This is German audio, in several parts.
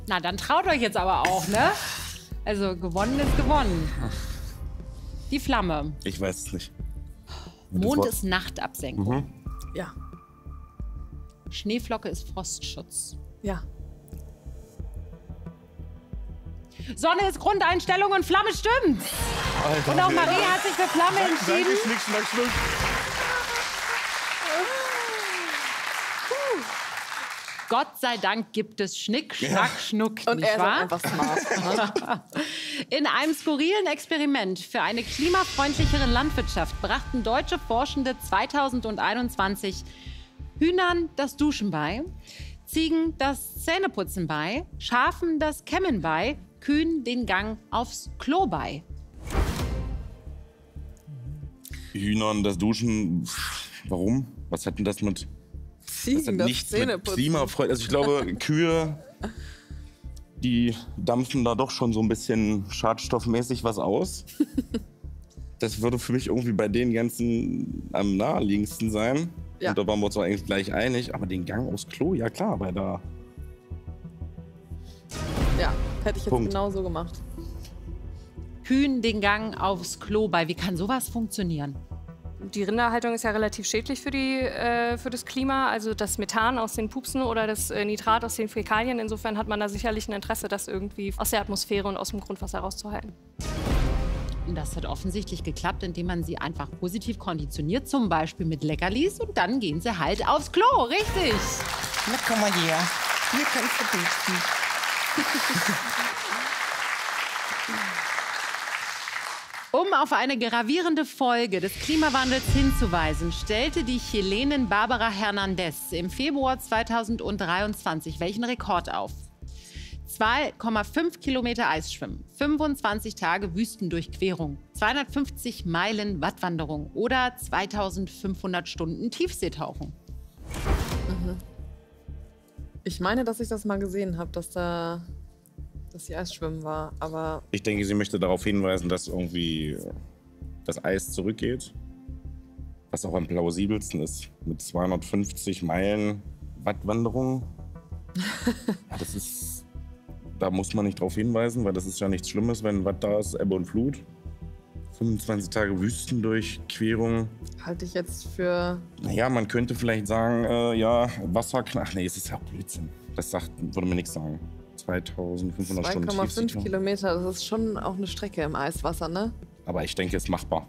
Na, dann traut euch jetzt aber auch, ne? Also, gewonnen ist gewonnen. Die Flamme. Ich weiß es nicht. Mond ist Nachtabsenkung. Mhm. Ja. Schneeflocke ist Frostschutz. Ja. Sonne ist Grundeinstellung und Flamme stimmt. Alter, Und auch Marie hat sich für Flamme entschieden. Danke, Schnick, Schnack, Schnuck. Gott sei Dank gibt es Schnick, Schnack, Schnuck, Und nicht er ist wahr? auch einfach smart. In einem skurrilen Experiment für eine klimafreundlichere Landwirtschaft brachten deutsche Forschende 2021 Hühnern das Duschen bei, Ziegen das Zähneputzen bei, Schafen das Kämmen bei, Kühen den Gang aufs Klo bei. Hühnern, das Duschen. Warum? Was hat denn das mit... Das hat Ziegen, das nichts mit Zähneputzen. Klimafreund. Also ich glaube, Kühe, die dampfen da doch schon so ein bisschen schadstoffmäßig was aus. Das würde für mich irgendwie bei den ganzen am naheliegendsten sein. Ja. Und da waren wir uns auch eigentlich gleich einig. Aber den Gang aufs Klo, ja klar, bei da. Ja, hätte ich jetzt Punkt. genau so gemacht. Kühen den Gang aufs Klo bei. Wie kann sowas funktionieren? Die Rinderhaltung ist ja relativ schädlich für das Klima. Also das Methan aus den Pupsen oder das Nitrat aus den Fäkalien. Insofern hat man da sicherlich ein Interesse, das irgendwie aus der Atmosphäre und aus dem Grundwasser rauszuhalten. Und das hat offensichtlich geklappt, indem man sie einfach positiv konditioniert, zum Beispiel mit Leckerlis. Und dann gehen sie halt aufs Klo, richtig. Na komm mal her. Hier kannst du duschen. Um auf eine gravierende Folge des Klimawandels hinzuweisen, stellte die Chilenin Barbara Hernandez im Februar 2023 welchen Rekord auf? 2,5 Kilometer Eisschwimmen, 25 Tage Wüstendurchquerung, 250 Meilen Wattwanderung oder 2500 Stunden Tiefseetauchen. Ich meine, dass ich das mal gesehen habe, dass hier Eisschwimmen war, aber Ich denke, sie möchte darauf hinweisen, dass irgendwie das Eis zurückgeht. Was auch am plausibelsten ist. Mit 250 Meilen Wattwanderung. Ja, das ist... Da muss man nicht drauf hinweisen, weil das ist ja nichts Schlimmes, wenn Watt da ist, Ebbe und Flut. 25 Tage Wüstendurchquerung. halte ich jetzt für... Naja, man könnte vielleicht sagen, ja, Wasserknall. Ach nee, es ist ja auch Blödsinn. Das würde mir nichts sagen. 2500 Stunden 2,5 Tiefseetauchen. Kilometer, das ist schon auch eine Strecke im Eiswasser, ne? Aber ich denke, es ist machbar.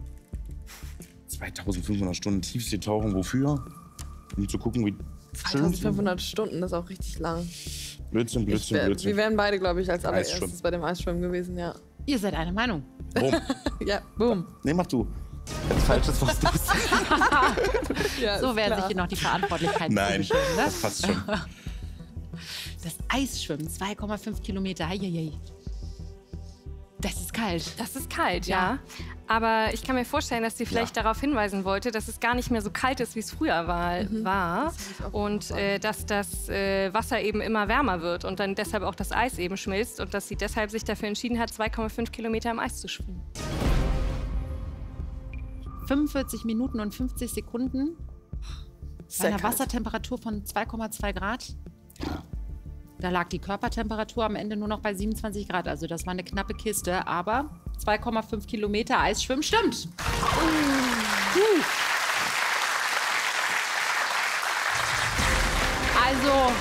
2500 Stunden Tiefseetauchen, wofür? Um zu gucken, wie schön... 2500 Stunden, das ist auch richtig lang. Blödsinn, Blödsinn, Wir Blödsinn. wären beide, glaube ich, als allererstes Eisschwimmen. bei dem Eisschwimmen gewesen, ja. Ihr seid einer Meinung. Boom. Ja, boom. Nee, mach du. Wenn es falsch ist, was du Ja, So ist werden klar. sich hier noch die Verantwortlichkeiten Nein, zugeschoben, ne? das passt schon. Das Eisschwimmen, 2,5 Kilometer, heieiei. Das ist kalt. Das ist kalt, Ja. ja. Aber ich kann mir vorstellen, dass sie vielleicht darauf hinweisen wollte, dass es gar nicht mehr so kalt ist, wie es früher war. ich auch Und dass das Wasser eben immer wärmer wird und dann deshalb auch das Eis eben schmilzt. Und dass sie deshalb sich dafür entschieden hat, 2,5 Kilometer im Eis zu schwimmen. 45 Minuten und 50 Sekunden bei Sehr einer kalt. Wassertemperatur von 2,2 Grad. Da lag die Körpertemperatur am Ende nur noch bei 27 Grad. Also das war eine knappe Kiste. Aber 2,5 Kilometer Eisschwimmen stimmt. Also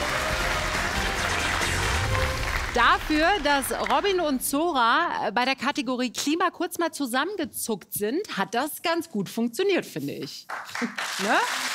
dafür, dass Robin und Zora bei der Kategorie Klima kurz mal zusammengezuckt sind, hat das ganz gut funktioniert, finde ich. Ne?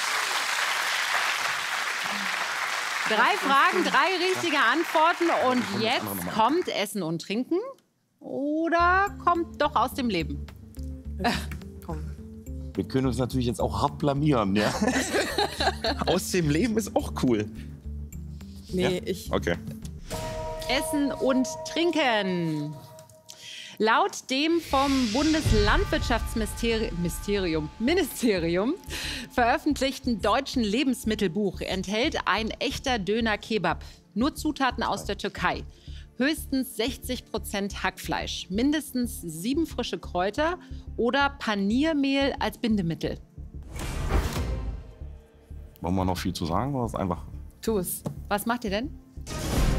3 Fragen, 3 richtige Antworten und jetzt kommt Essen und Trinken oder kommt doch aus dem Leben? Komm. Wir können uns natürlich jetzt auch hart blamieren, ja. Aus dem Leben ist auch cool. Nee, Ja? ich... Okay. Essen und Trinken. Laut dem vom Bundeslandwirtschaftsministerium veröffentlichten deutschen Lebensmittelbuch enthält ein echter Döner-Kebab nur Zutaten aus der Türkei. Höchstens 60% Hackfleisch, mindestens 7 frische Kräuter oder Paniermehl als Bindemittel. Wollen wir noch viel zu sagen oder ist einfach... Tu es. Was macht ihr denn?